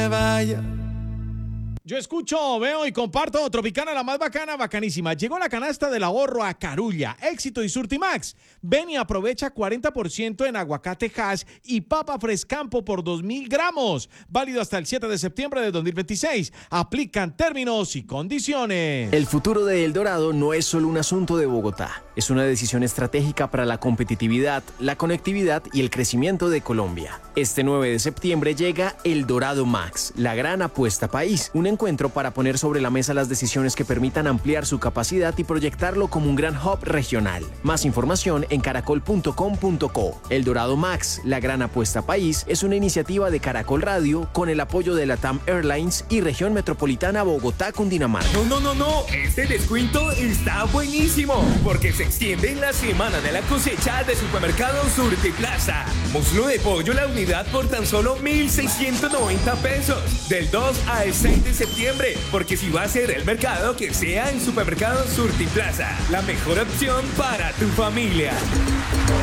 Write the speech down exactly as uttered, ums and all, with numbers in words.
Vaya. Yo escucho, veo y comparto Tropicana, la más bacana, bacanísima. Llegó la canasta del ahorro a Carulla, Éxito y Surtimax. Ven y aprovecha cuarenta por ciento en aguacate hash y papa frescampo por dos mil gramos. Válido hasta el siete de septiembre de dos mil veintiséis. Aplican términos y condiciones. El futuro de El Dorado no es solo un asunto de Bogotá. Es una decisión estratégica para la competitividad, la conectividad y el crecimiento de Colombia. Este nueve de septiembre llega El Dorado Max, la gran apuesta país. Un encuentro para poner sobre la mesa las decisiones que permitan ampliar su capacidad y proyectarlo como un gran hub regional. Más información en caracol punto com punto co. El Dorado Max, la gran apuesta país, es una iniciativa de Caracol Radio con el apoyo de LATAM Airlines y Región Metropolitana Bogotá-Cundinamarca. No, no, no, no, este descuento está buenísimo, porque se extiende en la semana de la cosecha de Supermercado Surtiplaza. Muslo de pollo la unidad por tan solo mil seiscientos noventa pesos, del dos al seis de septiembre, porque si va a ser el mercado, que sea en Supermercado Surtiplaza, la mejor opción para tu familia.